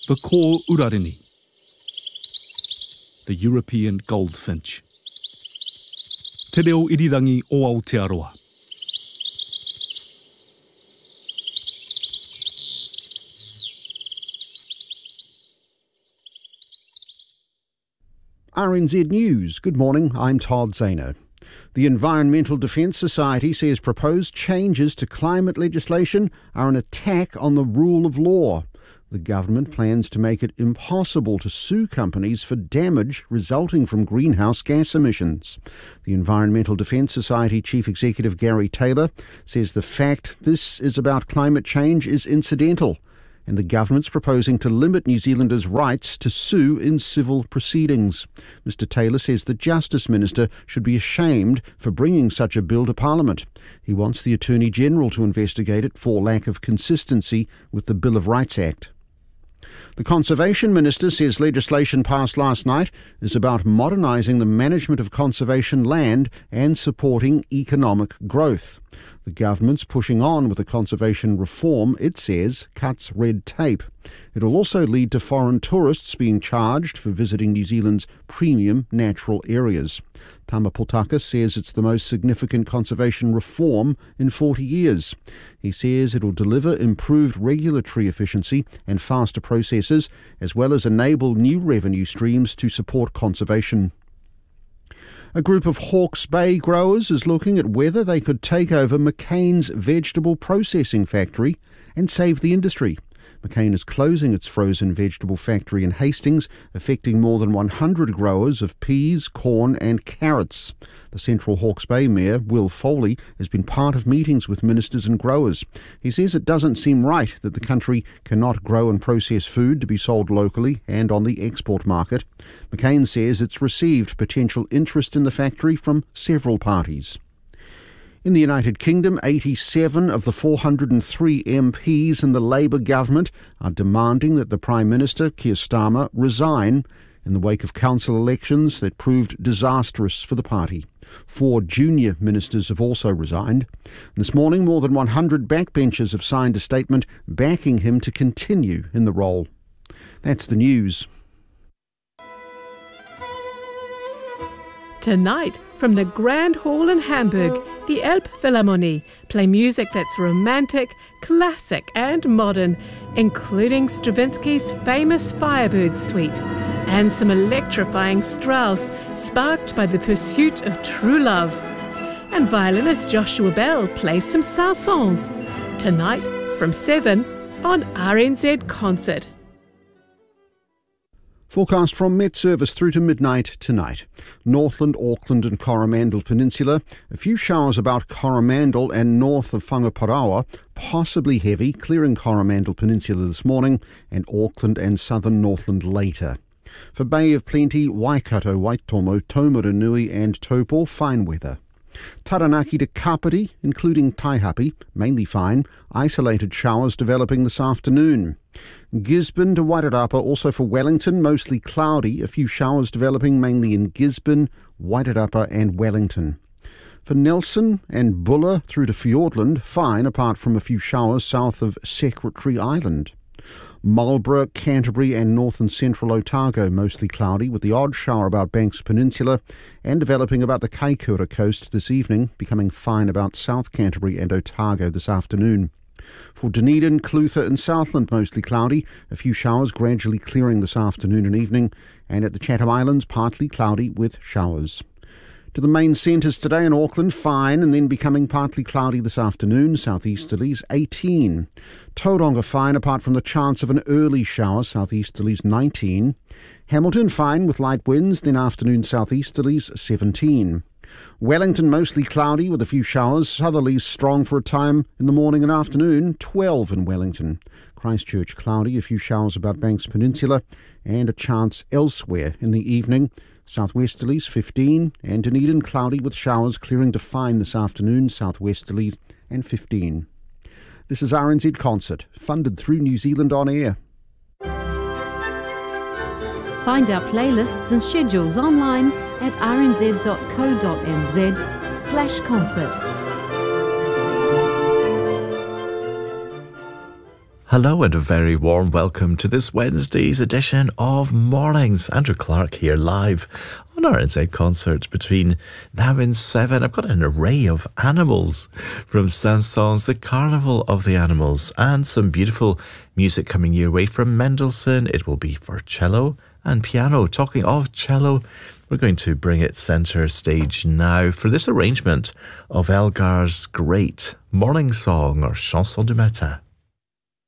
The ko urarini, the European goldfinch. Te reo irirangi o Aotearoa. RNZ News. Good morning, I'm Todd Zano. The Environmental Defence Society says proposed changes to climate legislation are an attack on the rule of law. The government plans to make it impossible to sue companies for damage resulting from greenhouse gas emissions. The Environmental Defence Society Chief Executive Gary Taylor says the fact this is about climate change is incidental, and the government's proposing to limit New Zealanders' rights to sue in civil proceedings. Mr Taylor says the Justice Minister should be ashamed for bringing such a bill to Parliament. He wants the Attorney-General to investigate it for lack of consistency with the Bill of Rights Act. The Conservation Minister says legislation passed last night is about modernising the management of conservation land and supporting economic growth. The government's pushing on with the conservation reform, it says, cuts red tape. It will also lead to foreign tourists being charged for visiting New Zealand's premium natural areas. Tama Potaka says it's the most significant conservation reform in 40 years. He says it will deliver improved regulatory efficiency and faster processes, as well as enable new revenue streams to support conservation. A group of Hawke's Bay growers is looking at whether they could take over McCain's vegetable processing factory and save the industry. McCain is closing its frozen vegetable factory in Hastings, affecting more than 100 growers of peas, corn and carrots. The Central Hawke's Bay Mayor, Will Foley, has been part of meetings with ministers and growers. He says it doesn't seem right that the country cannot grow and process food to be sold locally and on the export market. McCain says it's received potential interest in the factory from several parties. In the United Kingdom, 87 of the 403 MPs in the Labour government are demanding that the Prime Minister, Keir Starmer, resign in the wake of council elections that proved disastrous for the party. 4 junior ministers have also resigned. This morning, more than 100 backbenchers have signed a statement backing him to continue in the role. That's the news. Tonight, from the Grand Hall in Hamburg, the Elbphilharmonie play music that's romantic, classic and modern, including Stravinsky's famous Firebird Suite and some electrifying Strauss sparked by the pursuit of true love. And violinist Joshua Bell plays some Saint-Saëns tonight from 7 on RNZ Concert. Forecast from Met Service through to midnight tonight. Northland, Auckland and Coromandel Peninsula. A few showers about Coromandel and north of Whangaparaoa, possibly heavy, clearing Coromandel Peninsula this morning, and Auckland and southern Northland later. For Bay of Plenty, Waikato, Waitomo, Taumarunui and Taupo, fine weather. Taranaki to Kapiti, including Taihape, mainly fine, isolated showers developing this afternoon. Gisborne to Wairarapa, also for Wellington, mostly cloudy, a few showers developing mainly in Gisborne, Wairarapa and Wellington. For Nelson and Buller through to Fiordland, fine apart from a few showers south of Secretary Island. Marlborough, Canterbury and north and central Otago mostly cloudy with the odd shower about Banks Peninsula and developing about the Kaikoura coast this evening, becoming fine about South Canterbury and Otago this afternoon. For Dunedin, Clutha and Southland mostly cloudy, a few showers gradually clearing this afternoon and evening, and at the Chatham Islands partly cloudy with showers. To the main centres today in Auckland, fine and then becoming partly cloudy this afternoon, southeasterlies 18. Tauranga fine apart from the chance of an early shower, southeasterlies 19. Hamilton fine with light winds, then afternoon southeasterlies 17. Wellington mostly cloudy with a few showers, southerlies strong for a time in the morning and afternoon, 12 in Wellington. Christchurch cloudy, a few showers about Banks Peninsula and a chance elsewhere in the evening. Southwesterlies 15 and Dunedin cloudy with showers clearing to fine this afternoon, southwesterlies and 15. This is RNZ Concert, funded through New Zealand On Air. Find our playlists and schedules online at rnz.co.nz/concert. Hello and a very warm welcome to this Wednesday's edition of Mornings. Andrew Clark here live on our Inside Concert between now and 7. I've got an array of animals from Saint-Saëns, the Carnival of the Animals, and some beautiful music coming your way from Mendelssohn. It will be for cello and piano. Talking of cello, we're going to bring it centre stage now for this arrangement of Elgar's great morning song or Chanson du Matin.